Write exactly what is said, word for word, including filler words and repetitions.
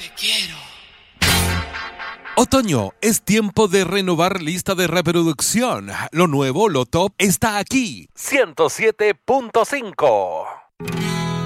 Otoño, es tiempo de renovar lista de reproducción. Lo nuevo, lo top, está aquí. ciento siete punto cinco.